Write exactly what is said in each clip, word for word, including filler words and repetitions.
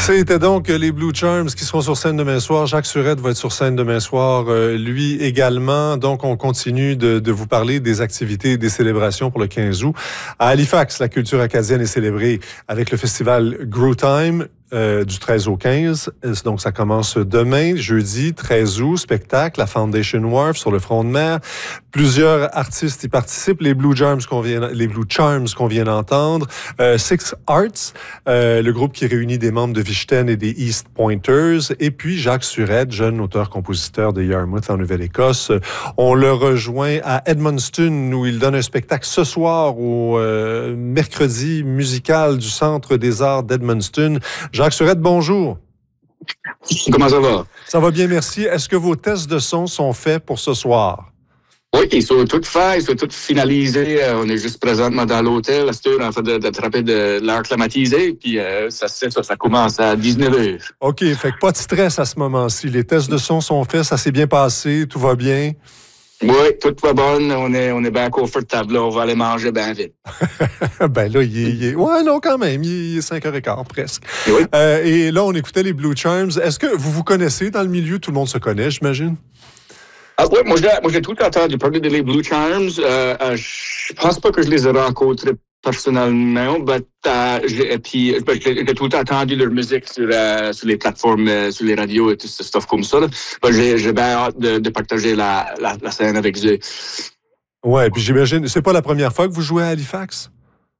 C'était donc les Blue Charms qui seront sur scène demain soir. Jacques Surette va être sur scène demain soir, euh, lui également. Donc, on continue de, de vous parler des activités et des célébrations pour le quinze août. À Halifax, la culture acadienne est célébrée avec le festival Grow Time. Euh, du treize au quinze. Donc, ça commence demain, jeudi, treize août, spectacle, la Foundation Wharf sur le front de mer. Plusieurs artistes y participent. Les Blue Charms qu'on vient, les Blue Charms qu'on vient d'entendre. Euh, Six Arts, euh, le groupe qui réunit des membres de Vichten et des East Pointers. Et puis, Jacques Surette, jeune auteur-compositeur de Yarmouth en Nouvelle-Écosse. On le rejoint à Edmundston où il donne un spectacle ce soir au euh, mercredi musical du Centre des Arts d'Edmundston. Jacques Surette, bonjour. Comment ça va? Ça va bien, merci. Est-ce que vos tests de son sont faits pour ce soir? Oui, ils sont tous faits, ils sont tous finalisés. On est juste présentement dans l'hôtel, à cette heure, en train d'attraper de l'air climatisé. Puis euh, ça, ça, ça commence à dix-neuf heures. OK, fait que pas de stress à ce moment-ci. Les tests de son sont faits, ça s'est bien passé, tout va bien? Oui, tout va bon. On est, on est bien confortable. Là, on va aller manger bien vite. ben là, il est, il est... Ouais, non, quand même. Il est cinq heures quinze, presque. Oui. Euh, et là, on écoutait les Blue Charms. Est-ce que vous vous connaissez dans le milieu? Tout le monde se connaît, j'imagine? Ah oui, moi, j'ai, moi, j'ai tout entendu parler des Blue Charms. Euh, euh, je pense pas que je les ai rencontrés personnellement, mais euh, j'ai, puis, j'ai, j'ai tout entendu leur musique sur, euh, sur les plateformes, euh, sur les radios et tout ce stuff comme ça. Là. Ben, j'ai, j'ai bien hâte de, de partager la, la, la scène avec eux. Ouais, puis j'imagine, c'est pas la première fois que vous jouez à Halifax?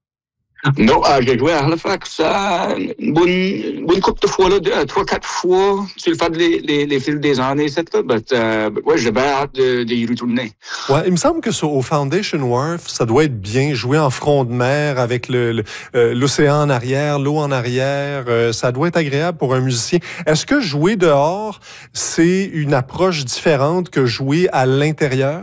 Non, euh, j'ai joué à Halifax euh, une bonne, une bonne couple de fois, là, deux, trois, quatre fois, sur le fait les, les, les fils des années, c'est là. Mais euh, ouais, j'ai bien hâte de, de y retourner. Ouais, il me semble que sur, au Foundation Wharf, ça doit être bien joué en front de mer avec le, le, euh, l'océan en arrière, l'eau en arrière. Euh, ça doit être agréable pour un musicien. Est-ce que jouer dehors, c'est une approche différente que jouer à l'intérieur?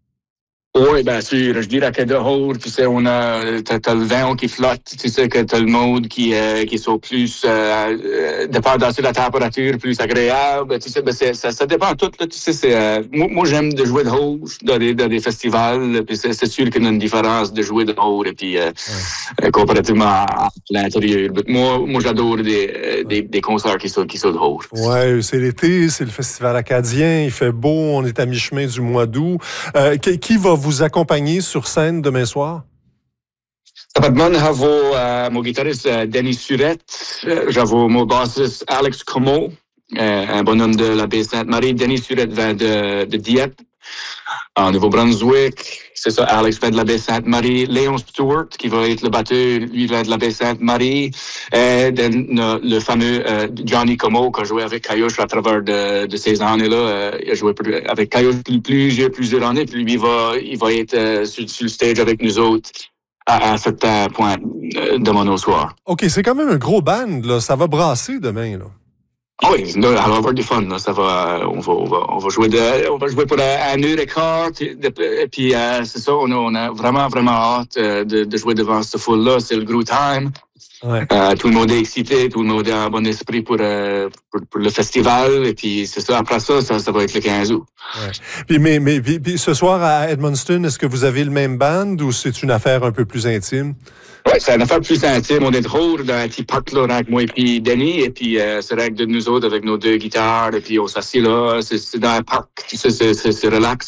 Oui, bien sûr. Je dirais que dehors, tu sais, on a, t'as, t'as le vent qui flotte, tu sais que t'as le monde qui, euh, qui sont plus, euh, euh, dépendant sur la température, plus agréable, tu sais, ben c'est, ça, ça dépend tout, là, tu sais, c'est, euh, moi, moi, j'aime de jouer dehors dans des, dans des festivals, puis c'est, c'est sûr qu'il y a une différence de jouer dehors et puis, euh, ouais. euh, comparativement à l'intérieur. Mais moi, moi, j'adore des, des, des concerts qui sont, qui sont dehors. Ouais, c'est l'été, c'est le festival acadien, il fait beau, on est à mi-chemin du mois d'août. Euh, qui, qui va vous accompagner sur scène demain soir? Apparemment, j'avais mon guitariste Denis Surette, j'avais mon bassiste Alex Como, un bonhomme de la baie Sainte-Marie. Denis Surette vient de, de Dieppe, en Nouveau-Brunswick. C'est ça, Alex vient de la baie Sainte-Marie. Léon Stewart, qui va être le batteur, lui vient de la baie Sainte-Marie. Et le, le fameux uh, Johnny Como, qui a joué avec Caillouche à travers de, de ces années-là. Uh, il a joué avec Caillouche plusieurs, plusieurs années. Puis lui, il va, il va être uh, sur, sur le stage avec nous autres à, à un certain point uh, demain au soir. OK, c'est quand même un gros band, là. Ça va brasser demain, là. Ah oui, on va avoir du fun, là. Ça va, on va, on va, on va jouer de, on va jouer pour un heure et quart, et puis euh, c'est ça, on a, on a vraiment, vraiment hâte de, de jouer devant ce foule-là. C'est le Grow Time. Ouais. Euh, tout le monde est excité, tout le monde est en bon esprit pour, euh, pour, pour le festival, et puis c'est ça. Après ça, ça, ça va être le quinze août. Ouais. Puis, mais, mais puis, puis ce soir à Edmundston, est-ce que vous avez le même band ou c'est une affaire un peu plus intime? Oui, c'est une affaire plus intime. On est drôle dans un petit parc là, avec moi et puis Denis, et puis euh, c'est avec de nous autres avec nos deux guitares, et puis on s'assied là. C'est, c'est dans un parc, c'est, c'est, c'est, c'est relax.